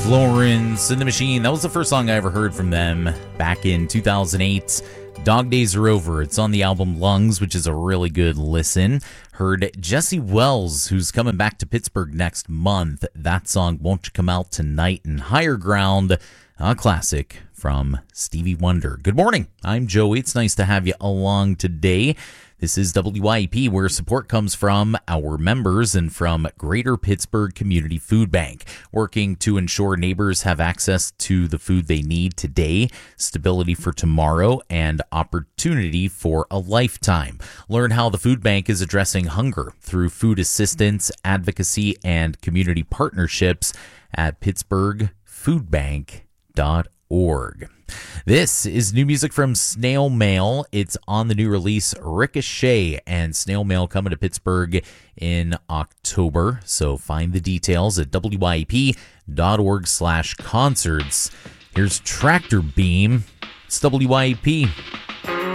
Florence and the Machine. That was the first song I ever heard from them back in 2008. Dog Days Are Over. It's on the album Lungs, which is a really good listen. Heard Jesse Wells, who's coming back to Pittsburgh next month. That song, Won't You Come Out Tonight, and Higher Ground, a classic from Stevie Wonder. Good morning. I'm Joey. It's nice to have you along today. This is WYEP, where support comes from our members and from Greater Pittsburgh Community Food Bank, working to ensure neighbors have access to the food they need today, stability for tomorrow, and opportunity for a lifetime. Learn how the food bank is addressing hunger through food assistance, advocacy, and community partnerships at pittsburghfoodbank.org. This is new music from Snail Mail. It's on the new release Ricochet, and Snail Mail coming to Pittsburgh in October. So find the details at wyep.org/concerts. Here's Tractor Beam. It's WYEP.